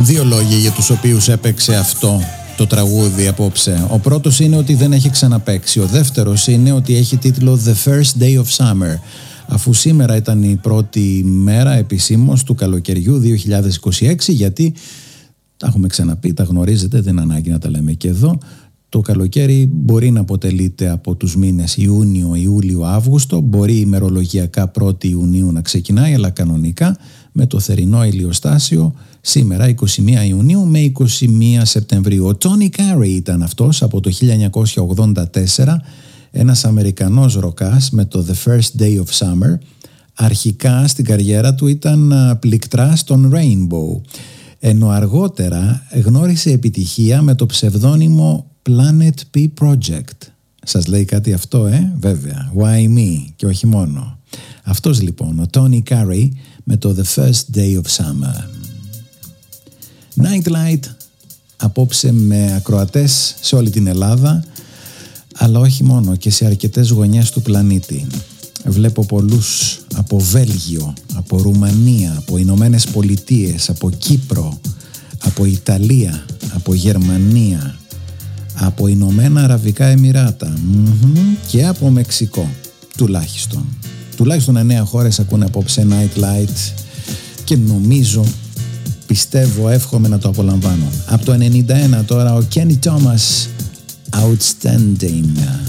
Δύο λόγοι για τους οποίους έπαιξε αυτό το τραγούδι απόψε. Ο πρώτος είναι ότι δεν έχει ξαναπαίξει. Ο δεύτερος είναι ότι έχει τίτλο The First Day of Summer, αφού σήμερα ήταν η πρώτη μέρα επισήμως του καλοκαιριού 2026, γιατί τα έχουμε ξαναπεί, τα γνωρίζετε, δεν είναι ανάγκη να τα λέμε και εδώ. Το καλοκαίρι μπορεί να αποτελείται από τους μήνες Ιούνιο, Ιούλιο, Αύγουστο, μπορεί ημερολογιακά 1η Ιουνίου να ξεκινάει, αλλά κανονικά με το θερινό ηλιοστάσιο σήμερα 21 Ιουνίου με 21 Σεπτεμβρίου. Ο Tony Carey ήταν αυτός από το 1984, ένας Αμερικανός ροκάς με το The First Day of Summer. Αρχικά στην καριέρα του ήταν πληκτράς των Rainbow, ενώ αργότερα γνώρισε επιτυχία με το ψευδόνυμο Planet P Project. Σας λέει κάτι αυτό, βέβαια. Why me? Και όχι μόνο. Αυτός λοιπόν, ο Tony Carey με το The First Day of Summer. Nightlight απόψε με ακροατές σε όλη την Ελλάδα, αλλά όχι μόνο, και σε αρκετές γωνιές του πλανήτη. Βλέπω πολλούς από Βέλγιο, από Ρουμανία, από Ηνωμένες Πολιτείες, από Κύπρο, από Ιταλία, από Γερμανία, από Ηνωμένα Αραβικά Εμιράτα και από Μεξικό, τουλάχιστον. Τουλάχιστον 9 χώρες ακούνε απόψε Nightlight και νομίζω, πιστεύω, εύχομαι να το απολαμβάνω. Από το 91 τώρα ο Kenny Thomas, Outstanding.